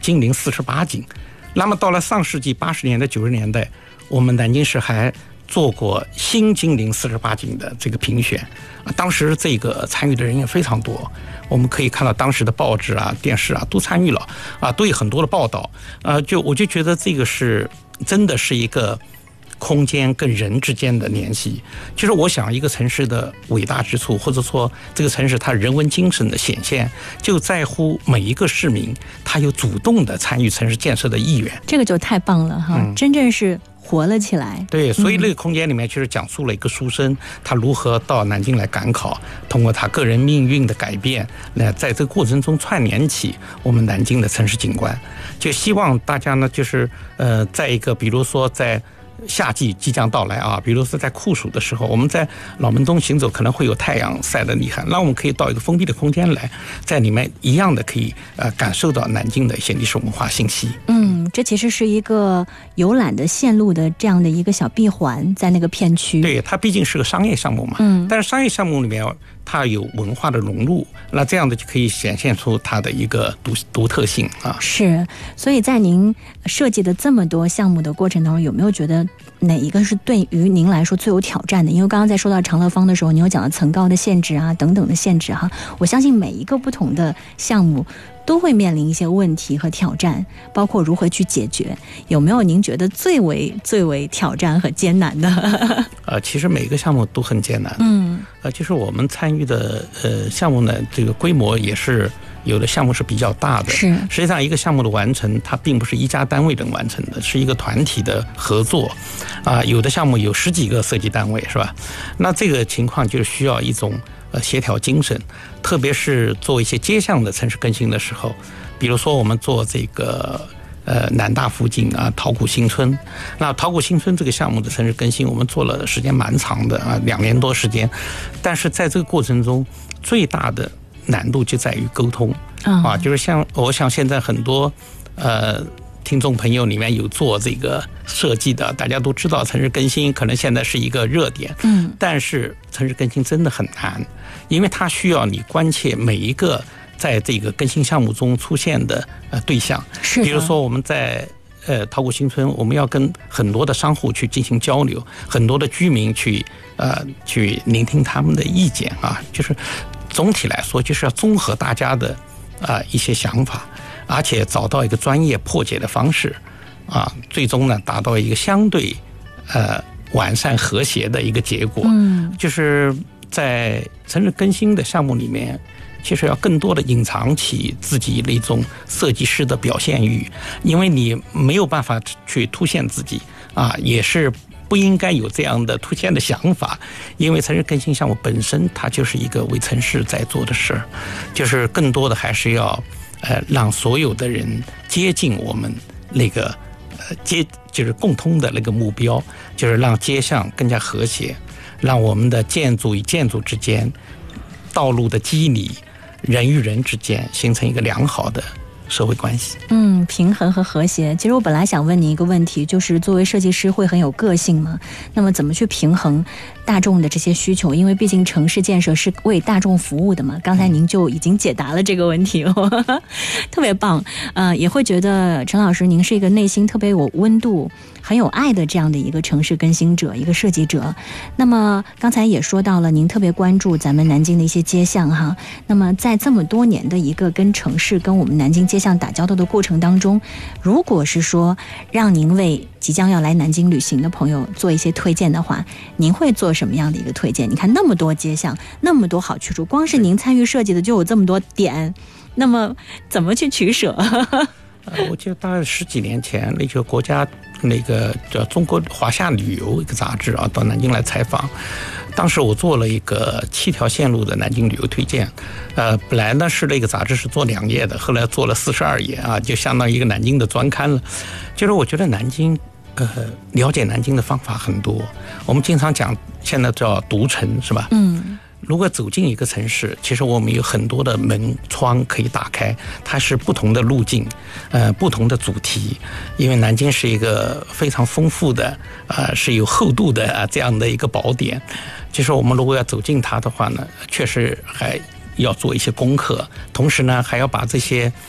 金陵48景。那么到了上世纪80年代、90年代，我们南京市还做过新金陵48景的这个评选当时这个参与的人也非常多，我们可以看到当时的报纸啊、电视啊都参与了都有很多的报道我就觉得这个是真的是一个空间跟人之间的联系。就是我想一个城市的伟大之处，或者说这个城市它人文精神的显现，就在乎每一个市民他有主动的参与城市建设的意愿。 这个就太棒了哈，真正是活了起来。 对，所以那个空间里面就是讲述了一个书生他如何到南京来赶考，通过他个人命运的改变，那在这个过程中串联起我们南京的城市景观。就希望大家呢，就是在一个比如说在夏季即将到来比如说在酷暑的时候，我们在老门东行走可能会有太阳晒得厉害，那我们可以到一个封闭的空间来，在里面一样的可以感受到南京的一些历史文化信息。 这其实是一个游览的线路的这样的一个小闭环，在那个片区。 对，它毕竟是个商业项目嘛，但是商业项目里面它有文化的融入，那这样的就可以显现出它的一个独特性是，所以在您设计的这么多项目的过程当中，有没有觉得哪一个是对于您来说最有挑战的？因为刚刚在说到长乐坊的时候，你有讲到层高的限制等等的限制我相信每一个不同的项目都会面临一些问题和挑战，包括如何去解决。有没有您觉得最为挑战和艰难的？ 其实每个项目都很艰难。就是我们参与的项目呢，这个规模也是有的项目是比较大的。 是， 实际上一个项目的完成，它并不是一家单位能完成的，是一个团体的合作有的项目有10几个设计单位，是吧？那这个情况就需要一种协调精神，特别是做一些街巷的城市更新的时候，比如说我们做这个南大附近陶谷新村。那陶谷新村这个项目的城市更新，我们做了时间蛮长的2年多时间，但是在这个过程中最大的难度就在于沟通就是我想现在很多听众朋友里面有做这个设计的，大家都知道城市更新可能现在是一个热点，但是城市更新真的很难，因为它需要你关切每一个在这个更新项目中出现的对象。 是， 比如说我们在陶谷新村，我们要跟很多的商户去进行交流，很多的居民去聆听他们的意见就是总体来说就是要综合大家的一些想法，而且找到一个专业破解的方式最终呢达到一个相对完善和谐的一个结果。就是在城市更新的项目里面，其实要更多的隐藏起自己的一种设计师的表现欲，因为你没有办法去凸显自己也是不应该有这样的凸显的想法，因为城市更新项目本身它就是一个为城市在做的事，就是更多的还是要让所有的人接近我们那个就是共通的那个目标，就是让街巷更加和谐，让我们的建筑与建筑之间、道路的肌理、人与人之间形成一个良好的社会关系。 平衡和和谐。其实我本来想问你一个问题，就是作为设计师会很有个性吗？那么怎么去平衡大众的这些需求？因为毕竟城市建设是为大众服务的嘛。刚才您就已经解答了这个问题特别棒。也会觉得陈老师您是一个内心特别有温度、很有爱的这样的一个城市更新者，一个设计者。那么刚才也说到了您特别关注咱们南京的一些街巷那么在这么多年的一个跟城市跟我们南京街巷打交道的过程当中，如果是说让您为即将要来南京旅行的朋友做一些推荐的话，您会做什么样的一个推荐？你看那么多街巷，那么多好去处，光是您参与设计的就有这么多点，那么怎么去取舍？ 我记得大概10几年前，那个国家那个叫中国华夏旅游一个杂志到南京来采访，当时我做了一个7条线路的南京旅游推荐。本来呢是那个杂志是做2页的，后来做了42页就相当于一个南京的专刊了。就是我觉得南京了解南京的方法很多，我们经常讲现在叫读城，是吧？如果走进一个城市，其实我们有很多的门窗可以打开，它是不同的路径，不同的主题。因为南京是一个非常丰富的，是有厚度的这样的一个宝典。其实我们如果要走进它的话呢，确实还要做一些功课，同时呢还要把这些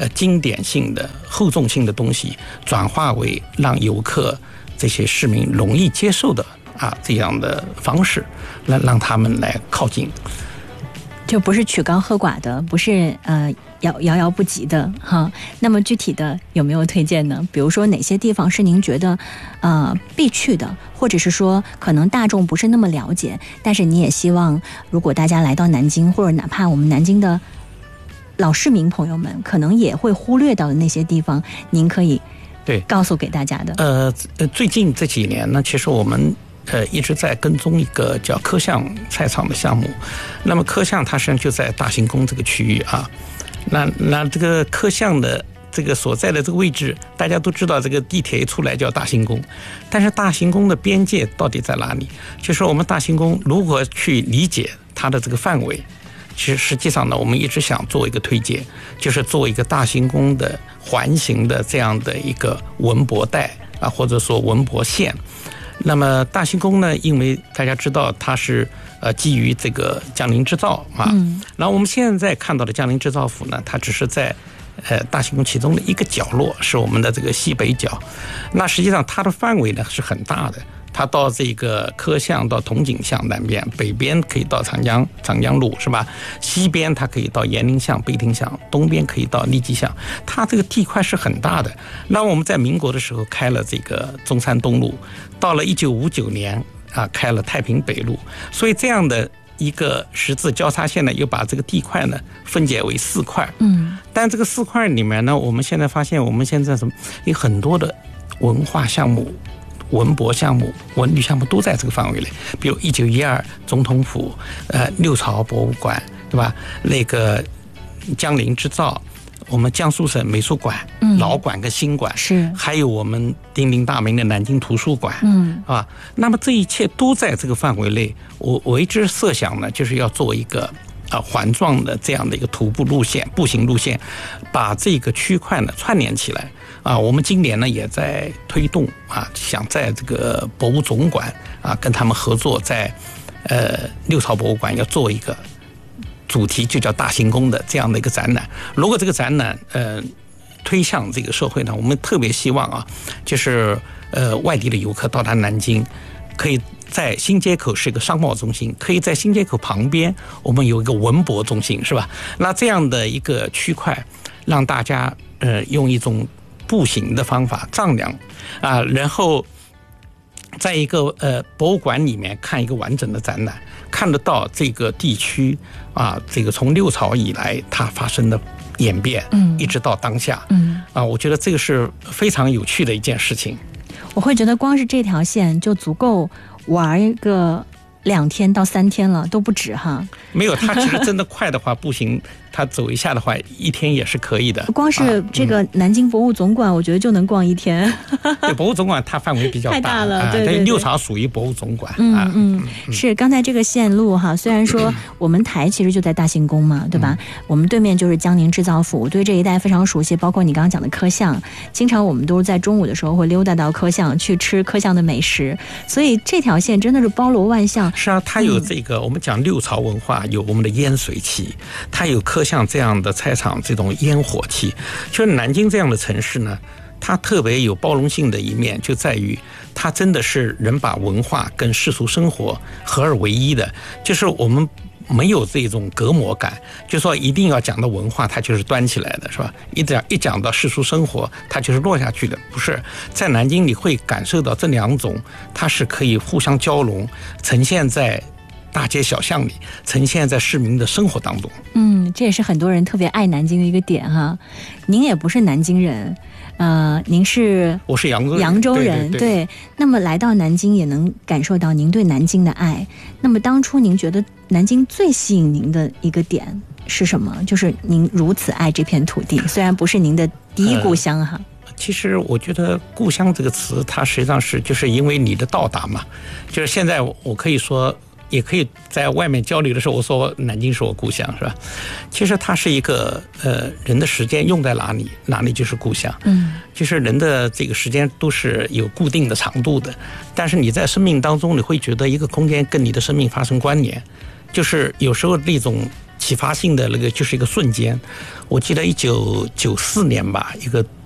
经典性的厚重性的东西，转化为让游客这些市民容易接受的这样的方式，让他们来靠近， 就不是曲高和寡的，不是遥遥不及的哈。那么具体的有没有推荐呢？比如说哪些地方是您觉得必去的，或者是说可能大众不是那么了解，但是你也希望如果大家来到南京，或者哪怕我们南京的老市民朋友们可能也会忽略到的那些地方，您可以告诉给大家的。 最近这几年呢，其实我们一直在跟踪一个叫科巷菜场的项目。那么科巷它实际上就在大行宫这个区域啊。那这个科巷的这个所在的这个位置，大家都知道，这个地铁一出来叫大行宫，但是大行宫的边界到底在哪里？就是我们大行宫如何去理解它的这个范围？其实实际上呢，我们一直想做一个推介，就是做一个大行宫的环形的这样的一个文博带或者说文博线。那么大行宫呢，因为大家知道它是基于这个江陵织造然后我们现在看到的江陵织造府呢，它只是在大行宫其中的一个角落，是我们的这个西北角。那实际上它的范围呢是很大的，它到这个科巷到铜井巷南边，北边可以到长江路是吧？西边它可以到延宁巷、贝亭巷，东边可以到利基巷，它这个地块是很大的。那我们在民国的时候开了这个中山东路，到了1959年开了太平北路，所以这样的一个十字交叉线呢，又把这个地块呢分解为4块。但这个4块里面呢，我们现在发现，我们现在有很多的文化项目、文博项目、文旅项目都在这个范围内，比如1912总统府、六朝博物馆，对吧？那个江陵织造，我们江苏省美术馆、老馆跟新馆， 是，还有我们鼎鼎大名的南京图书馆，那么这一切都在这个范围内。我一直设想呢，就是要做一个环状的这样的一个徒步路线、步行路线，把这个区块呢串联起来。我们今年呢也在推动想在这个博物总馆跟他们合作，在六朝博物馆要做一个主题就叫大行宫的这样的一个展览。如果这个展览推向这个社会呢，我们特别希望就是外地的游客到达南京，可以在新街口是一个商贸中心，可以在新街口旁边我们有一个文博中心，是吧？那这样的一个区块，让大家用一种步行的方法丈量然后在一个博物馆里面看一个完整的展览，看得到这个地区这个从六朝以来它发生的演变，一直到当下，我觉得这个是非常有趣的一件事情。 我会觉得光是这条线就足够玩一个2天到3天了，都不止哈。 没有，它其实真的快的话，步行它走一下的话，1天也是可以的。 光是这个南京博物总馆，我觉得就能逛1天。 对，博物总馆它范围比较大， 太大了，对对对。 六朝属于博物总馆。 是刚才这个线路哈，虽然说我们台其实就在大行宫嘛，对吧？我们对面就是江宁织造府，我对这一带非常熟悉，包括你刚刚讲的科巷，经常我们都是在中午的时候会溜达到科巷去吃科巷的美食，所以这条线真的是包罗万象。 是它有这个我们讲六朝文化，有我们的烟水气，它有科巷这样的菜场这种烟火气。就是南京这样的城市呢，它特别有包容性的一面，就在于它真的是人把文化跟世俗生活合二为一的，就是我们没有这种隔膜感，就说一定要讲到文化它就是端起来的，是吧？一讲到世俗生活它就是落下去的，不是。在南京你会感受到这2种它是可以互相交融，呈现在大街小巷里，呈现在市民的生活当中。 这也是很多人特别爱南京的一个点哈。您也不是南京人，您是我是扬州人，对。那么来到南京也能感受到您对南京的爱。那么当初您觉得南京最吸引您的一个点是什么？就是您如此爱这片土地，虽然不是您的第一故乡哈。 其实我觉得故乡这个词它实际上是就是因为你的到达嘛，就是现在我可以说也可以在外面交流的时候我说南京是我故乡，是吧？其实它是一个人的时间用在哪里，哪里就是故乡。就是人的这个时间都是有固定的长度的，但是你在生命当中你会觉得一个空间跟你的生命发生关联，就是有时候那种启发性的那个就是一个瞬间。我记得1994年吧，一个